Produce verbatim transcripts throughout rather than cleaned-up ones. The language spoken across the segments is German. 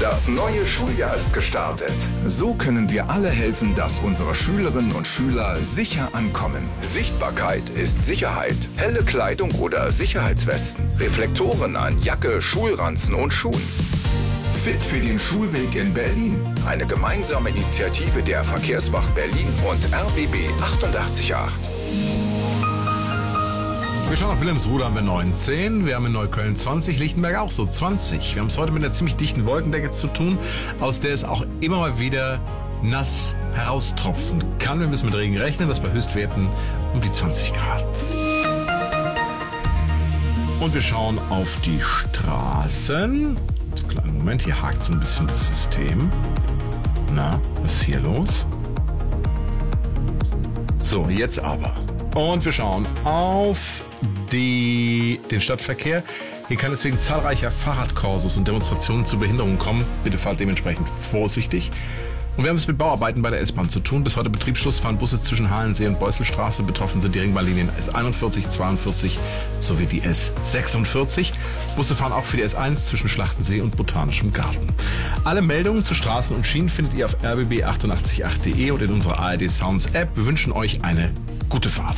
Das neue Schuljahr ist gestartet. So können wir alle helfen, dass unsere Schülerinnen und Schüler sicher ankommen. Sichtbarkeit ist Sicherheit. Helle Kleidung oder Sicherheitswesten. Reflektoren an Jacke, Schulranzen und Schuhen. Fit für den Schulweg in Berlin. Eine gemeinsame Initiative der Verkehrswacht Berlin und R B B achtundachtzig Komma acht. Wir schauen auf Wilhelmsruhe, haben wir neunzehn, wir haben in Neukölln zwanzig, Lichtenberg auch so zwanzig. Wir haben es heute mit einer ziemlich dichten Wolkendecke zu tun, aus der es auch immer mal wieder nass heraustropfen kann. Wir müssen mit Regen rechnen, das bei Höchstwerten um die zwanzig Grad. Und wir schauen auf die Straßen. Kleinen Moment, hier hakt so ein bisschen das System. Na, was ist hier los? So, jetzt aber. Und wir schauen auf die, den Stadtverkehr. Hier kann es wegen zahlreicher Fahrradkurses und Demonstrationen zu Behinderungen kommen. Bitte fahrt dementsprechend vorsichtig. Und wir haben es mit Bauarbeiten bei der S-Bahn zu tun. Bis heute Betriebsschluss fahren Busse zwischen Halensee und Beusselstraße. Betroffen sind die Ringbahnlinien S einundvierzig, zweiundvierzig sowie die S sechsundvierzig. Busse fahren auch für die S eins zwischen Schlachtensee und Botanischem Garten. Alle Meldungen zu Straßen und Schienen findet ihr auf r b b achtundachtzig Komma acht punkt de und in unserer A R D Sounds App. Wir wünschen euch eine gute Fahrt.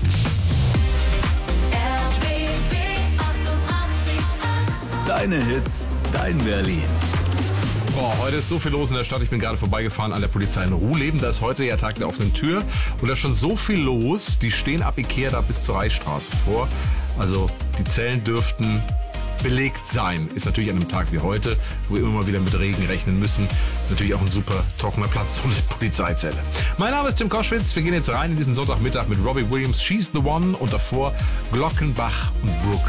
Deine Hits, dein Berlin. Boah, heute ist so viel los in der Stadt. Ich bin gerade vorbeigefahren an der Polizei in Ruhleben. Da ist heute ja Tag der offenen Tür. Und da ist schon so viel los. Die stehen ab Ikea da bis zur Reichsstraße vor. Also die Zellen dürften belegt sein. Ist natürlich an einem Tag wie heute, wo wir immer mal wieder mit Regen rechnen müssen. Natürlich auch ein super trockener Platz und eine Polizeizelle. Mein Name ist Tim Koschwitz. Wir gehen jetzt rein in diesen Sonntagmittag mit Robbie Williams, She's the One und davor Glockenbach und Brooklyn.